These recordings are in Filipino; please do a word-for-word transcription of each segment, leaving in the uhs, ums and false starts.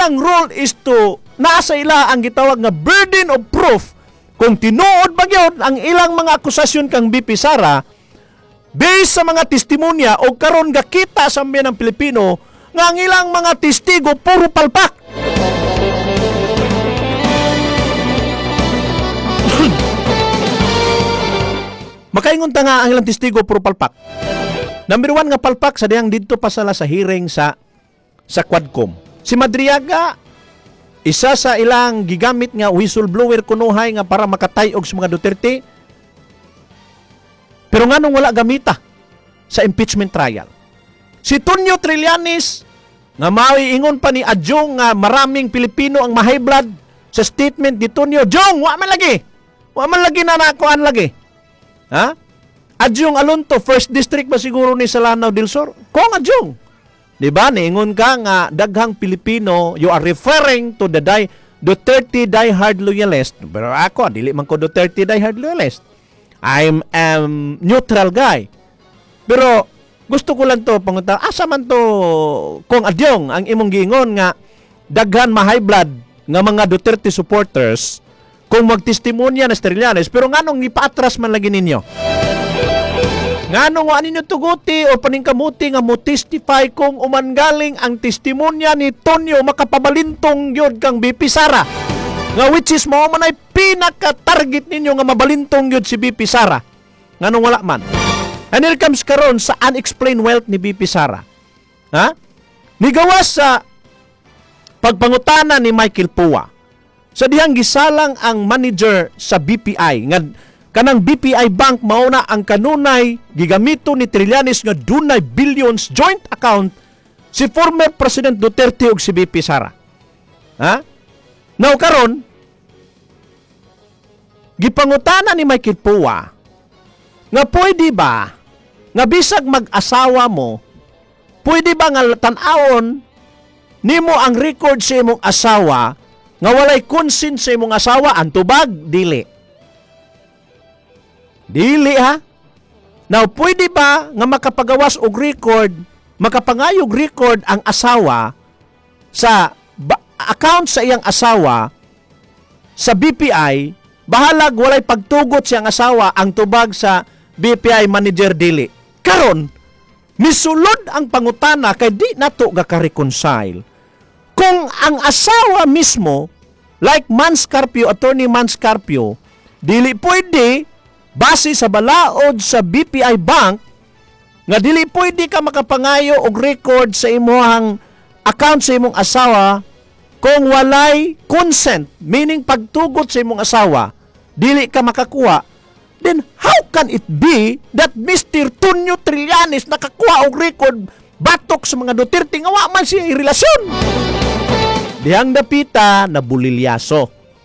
ilang role is to nasa ila ang gitawag nga burden of proof kung tinuod ba gyud ang ilang mga akusasyon kang B P Sara based sa mga testimonya o karon gakita sa mga ng Pilipino nga ang ilang mga testigo puro palpak. Makaingon ta nga ang ilang testigo puro palpak. Number one nga palpak sa diyang dito pa sala sa hearing sa sa Quadcom. Si Madriaga, isa sa ilang gigamit nga whistleblower kunuhay nga para makatayog sa mga Duterte. Pero nga nung wala gamita sa impeachment trial. Si Tonyo Trillanes, nga maiingon pa ni Adjong nga maraming Pilipino ang ma-high blood sa statement ni Tonyo. Jong, wa man lagi. Wa man lagi na nakuan lagi. Ha? Adjong Alonto, first district ba siguro ni Salanaw del Sur? Kung Adjong. Diba? Niingon ka nga daghang Pilipino, you are referring to the die, Duterte diehard loyalist. Pero ako, dili man ko Duterte diehard loyalist. I'm a um, neutral guy. Pero gusto ko lang to pangunta, asa man to kung Adyong ang imong giingon nga daghan ma-high blood nga mga Duterte supporters kung magtestimonya na Trillanes, pero nganong ipaatras man lagi ninyo? Nganong wa ninyo tuguti o paningkamuti nga mo testify kung umangaling ang testimonya ni Tonyo makapabalintong yun kang B P Sara? Nga which is mo man ay pinaka-target ninyo nga mabalintong yun si B P Sara. Nganong wala man? And here comes karon sa unexplained wealth ni B P Sara. Ha? Nigawas sa pagpangutana ni Michael Pua. Sa dihang gisalang ang manager sa B P I nga kanang B P I Bank mauna ang kanunay gigamito ni Trillanes nga dunay billions joint account si former President Duterte ug si B P Sara. Ha? Now karon gipangutana ni Michael Pua nga pwede ba nga bisag mag-asawa mo, pwede ba nga tan-awon nimo ang record sa imong asawa nga walay consent sa imong asawa? Ang tubag, dili. Dili ha? Now, pwede ba nga makapagawas og record, makapangayog record ang asawa sa ba- account sa iyang asawa sa B P I, bahalag walay pagtugot siyang asawa, ang tubag sa B P I manager dili. Karon, misulod ang pangutana kay di nato gaka-reconcile. Kung ang asawa mismo, like Manscarpio, attorney Manscarpio, dili pwede base sa balaod sa B P I Bank nga dili pwede ka makapangayo og record sa imong account sa imong asawa kung walay consent, meaning pagtugot sa imong asawa, dili ka makakuha, then how can it be that Mister Tonyo Trillanes nakakuha og record batok sa mga Duterte nga wa man siya relasyon? Dihang dapita na bulilyaso.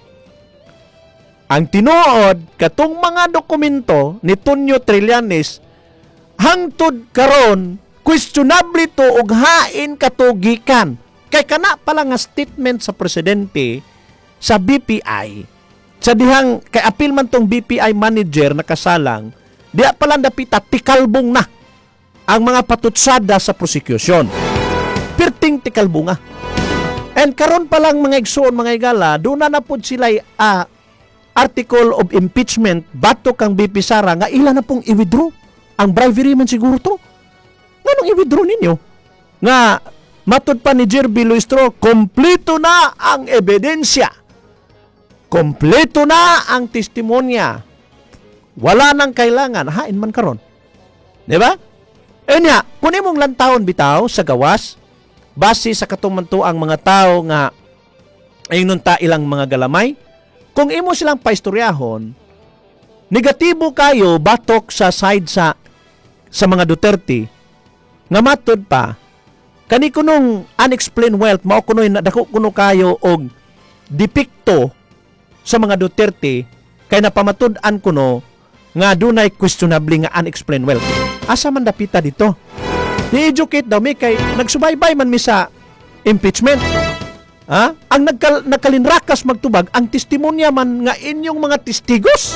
Ang tinuod katong mga dokumento ni Tonyo Trillanes hangtod karon questionable to og hain katugikan. Kay kana pala nga statement sa presidente sa B P I sa dihang kay apil man tong B P I manager nakasalang, diya pala dapita tikalbong na ang mga patutsada sa prosecution. Perting tikalbong nga. And karon pa lang mga igsoon, mga igala, doon na na po sila uh, article of impeachment batok kang B P Sara nga ilan na pong i-withdraw. Ang bribery man siguro to. Nganong i-withdraw ninyo? Nga matod pa ni Jerby Luistro, kompleto na ang ebidensya. Kompleto na ang testimonya. Wala nang kailangan. Hain man karon. Diba? E niya, kung imong lantawon bitaw sa gawas, base sa katumanto ang mga tao nga ayun ta ilang mga galamay, kung imo silang paistoryahon, negatibo kayo batok sa side sa sa mga Duterte, nga matod pa, kani kunong unexplained wealth, mao kunoy nadako kuno kayo og depikto sa mga Duterte, kay napamatud-an kuno nga dunay questionable nga unexplained wealth. Asa man dapita dito? Ni-educate daw mi kay nagsubaybay man mi sa impeachment. Ha? Ang nagkal, nagkalinrakas magtubag ang testimonya man nga inyong mga testigos.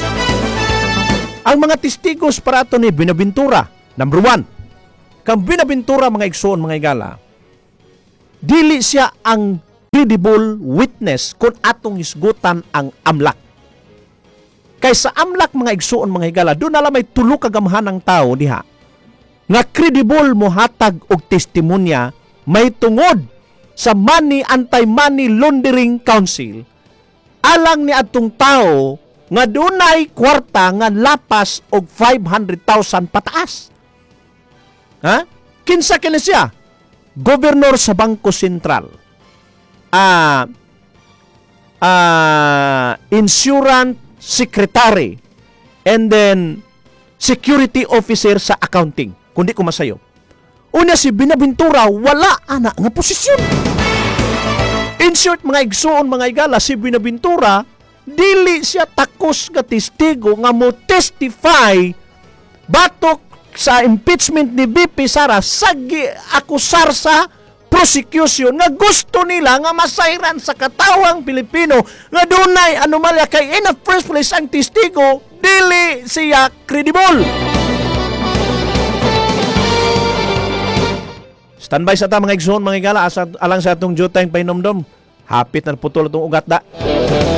Ang mga testigos para ato ni Binaventura, number one. Kang Binaventura mga igsoon mga igala, dili siya ang B credible witness kung atong hisgutan ang amlak. Kay sa amlak mga igsuon mga higala, doon na lang may tulo kagamhan ng tao diha. Nga credible mo hatag og testimonya may tungod sa Money Anti-Money Laundering Council alang ni atong tao nga dunay kwarta nga lapas og five hundred thousand pataas. Ha? Kinsa kini siya? Gobernador sa Bangko Sentral. Ah, ah, insurance secretary, and then security officer sa accounting, kundi ko masayo. Una si Binaventura, wala ana nga posisyon. In short, mga igsuon, mga igala, si Binaventura, dili siya takos nga testigo nga mo testify batok sa impeachment ni V P Sara sa akusar sa prosecution nga gusto nila nga masayran sa katawang Pilipino nga dunay anomalya kay in the first place ang testigo dili siya credible. Standby sa ta mga igsoon mga igala asa alang sa atong jutay painomdom. Hapit na putol itong ugat da.